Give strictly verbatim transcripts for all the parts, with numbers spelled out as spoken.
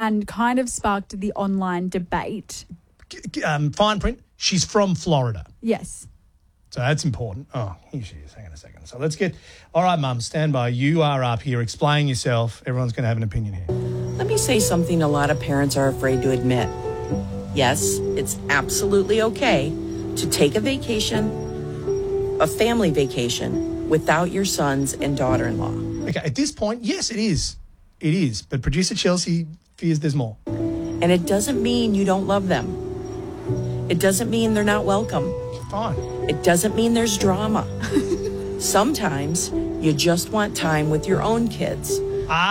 and kind of sparked the online debate. Um, fine print, she's from Florida. Yes. So that's important. Oh, here she is. Hang on a second. So let's get... All right, Mum, stand by. You are up here. Explain yourself. Everyone's going to have an opinion here. Let me say something a lot of parents are afraid to admit. Yes, it's absolutely okay to take a vacation, a family vacation, without your sons and daughter-in-law. Okay, at this point, yes, it is. It is. But producer Chelsea fears there's more. And it doesn't mean you don't love them. It doesn't mean they're not welcome. Fine. It doesn't mean there's drama. Sometimes you just want time with your own kids.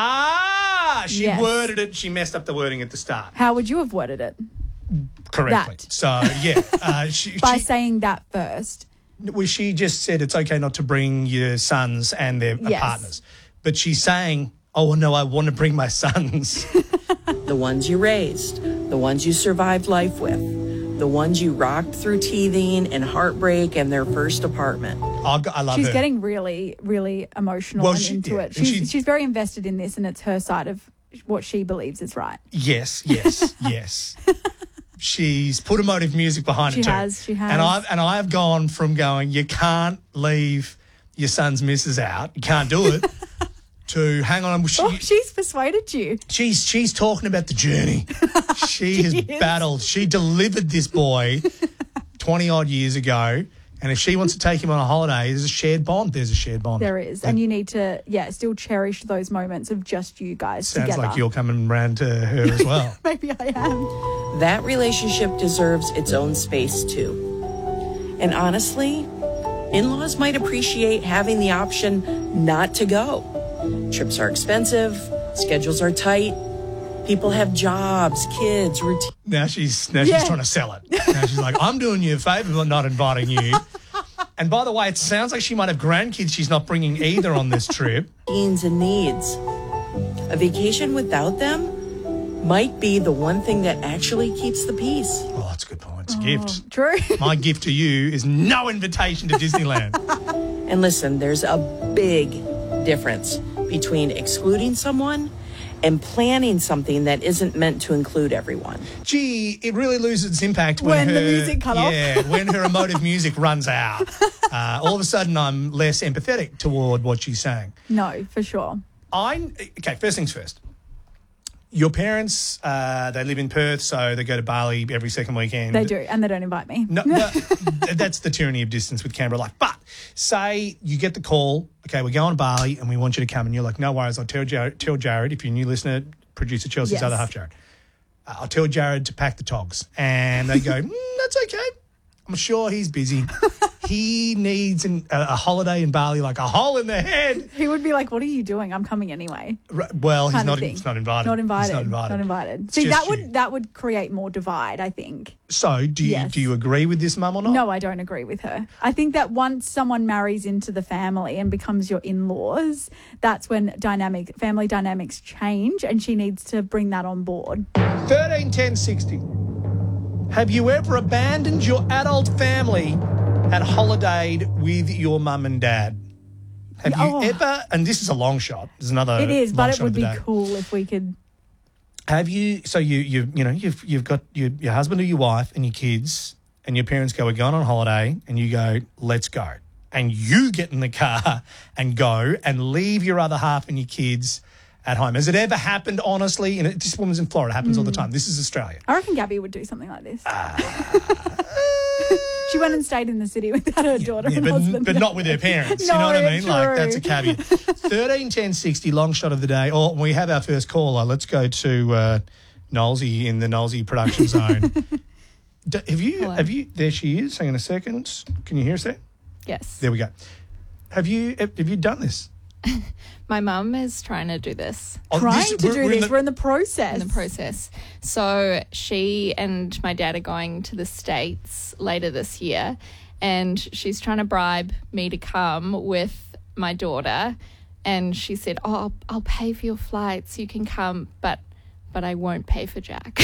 Ah, she Yes. worded it. She messed up the wording at the start. How would you have worded it? Correctly. That. So, yeah. Uh, she, By she, saying that first. well, she just said it's okay not to bring your sons and their Yes. partners. But she's saying, oh, no, I want to bring my sons. The ones you raised, the ones you survived life with, the ones you rocked through teething and heartbreak and their first apartment. I've got, I love She's her. getting really, really emotional Well, and she- into yeah, it. and She's, she- she's very invested in this, and it's her side of what she believes is right. Yes, yes, yes. She's put emotive music behind She it too. has, she has. And I've and I've gone from going, you can't leave your son's missus out, you can't do it, to hang on, she, Oh, she's persuaded you. she's she's talking about the journey. She has is. battled. She delivered this boy twenty odd years ago. And if she wants to take him on a holiday, there's a shared bond. There's a shared bond. There is. And you need to, yeah, still cherish those moments of just you guys Sounds together. like you're coming round to her as well. Maybe I am. That relationship deserves its own space too. And honestly, in-laws might appreciate having the option not to go. Trips are expensive, schedules are tight, people have jobs, kids, routine. Now she's now Yeah. she's trying to sell it. Now she's like, I'm doing you a favour by not inviting you. And by the way, it sounds like she might have grandkids she's not bringing either on this trip. Needs and needs. A vacation without them might be the one thing that actually keeps the peace. Oh, that's a good point. It's a gift. True. My gift to you is no invitation to Disneyland. And listen, there's a big difference between excluding someone and planning something that isn't meant to include everyone. Gee, it really loses its impact when, When her, the music cut off. Yeah, when her emotive music runs out. Uh, all of a sudden, I'm less empathetic toward what she's saying. No, for sure. I okay. First things first. Your parents, uh, they live in Perth, so they go to Bali every second weekend. They do, and they don't invite me. No, no, that's the tyranny of distance with Canberra Life. But say you get the call, okay, we're going to Bali and we want you to come, and you're like, no worries, I'll tell Jared, tell Jared if you're a new listener, producer Chelsea's Yes. other half, Jared. Uh, I'll tell Jared to pack the togs. And they go, mm, that's okay. I'm sure he's busy. He needs an, a, a holiday in Bali, like a hole in the head. He would be like, what are you doing? I'm coming anyway. R- Well, he's Kind of not, thing. he's not invited. Not invited. He's not invited. Not invited. It's See, just that you. would that would create more divide, I think. So do you, Yes. do you agree with this, Mum, or not? No, I don't agree with her. I think that once someone marries into the family and becomes your in-laws, that's when dynamic family dynamics change, and she needs to bring that on board. thirteen ten sixty. Have you ever abandoned your adult family and holidayed with your mum and dad? Have you Oh. ever, and this is a long shot, there's another It is, long but it shot would of the be day. cool if we could. Have you, so you, you, you know, you've, you've got your, your husband or your wife and your kids, and your parents go, we're going on holiday, and you go, let's go. And you get in the car and go and leave your other half and your kids at home. Has it ever happened, honestly? And it, this woman's in Florida. It happens all the time. This is Australia. I reckon Gabby would do something like this. Ah. She went and stayed in the city without her daughter Yeah, and but, husband. but not with their parents. you know No, what I mean? Like, true. that's a caveat. thirteen ten sixty, long shot of the day. Oh, we have our first caller. Let's go to uh, Knowlesy in the Knowlesy production zone. D- have you, Hello. have you, there she is. Hang on a second. Can you hear us there? Yes. There we go. Have you, have you done this? My mum is trying to do this Oh, Trying this- to we're- do we're in this. the- We're in the process. in the process. So she and my dad are going to the States later this year, and she's trying to bribe me to come with my daughter. And she said, oh, I'll, I'll pay for your flights. You can come, but but I won't pay for Jack.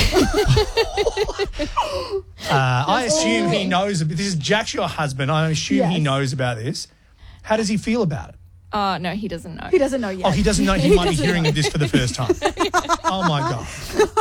Uh, I assume he knows. This is Jack's your husband. I assume he Yes. knows about this. How does he feel about it? Oh, no, he doesn't know. He doesn't know yet. Oh, he doesn't know. He, might be hearing this for the first time. Oh, my God.